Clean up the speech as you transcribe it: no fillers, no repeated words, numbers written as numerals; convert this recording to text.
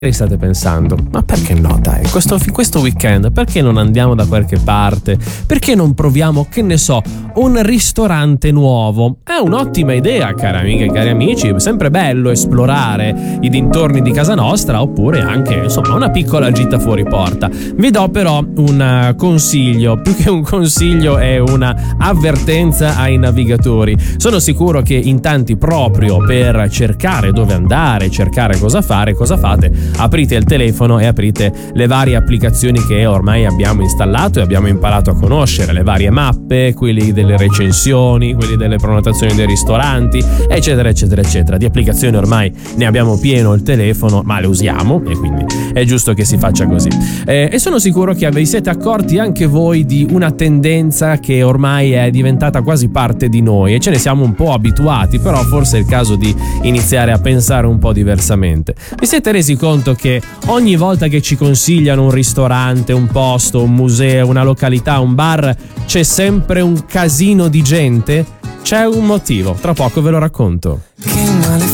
state pensando, ma perché no dai, questo weekend perché non andiamo da qualche parte, perché non proviamo, che ne so, un ristorante nuovo? È un'ottima idea, care amiche e cari amici, è sempre bello esplorare i dintorni di casa nostra, oppure anche insomma una piccola gita fuori porta. Vi do però un consiglio, più che un consiglio è una avvertenza ai navigatori. Sono sicuro che in tanti, proprio per cercare dove andare, cercare cosa fare, cosa fate? Aprite il telefono e aprite le varie applicazioni che ormai abbiamo installato e abbiamo imparato a conoscere, le varie mappe, quelli delle recensioni, quelli delle prenotazioni dei ristoranti, eccetera eccetera eccetera. Di applicazioni ormai ne abbiamo pieno il telefono, ma le usiamo e quindi è giusto che si faccia così. E sono sicuro che vi siete accorti anche voi di una tendenza che ormai è diventata quasi parte di noi e ce ne siamo un po' abituati, però forse è il caso di iniziare a pensare un po' diversamente. Vi siete resi conto che ogni volta che ci consigliano un ristorante, un posto, un museo, una località, un bar, c'è sempre un casino di gente? C'è un motivo, tra poco ve lo racconto.